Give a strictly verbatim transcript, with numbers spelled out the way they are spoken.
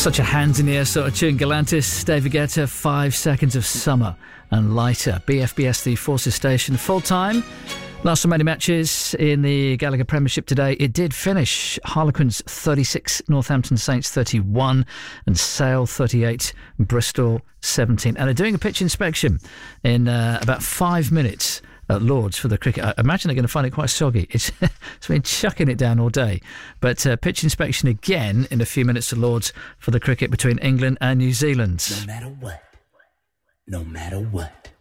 Such a hands-in-the-air sort of tune. Galantis, David Guetta, Five Seconds of Summer and Lighter. B F B S, the Forces Station, full-time. Last of many matches in the Gallagher Premiership today. It did finish. Harlequins thirty-six, Northampton Saints thirty-one, and Sale thirty-eight, Bristol seventeen. And they're doing a pitch inspection in uh, about five minutes at Lords for the cricket. I imagine they're going to find it quite soggy. It's, it's been chucking it down all day. But uh, pitch inspection again in a few minutes at Lords for the cricket between England and New Zealand. No matter what, no matter what.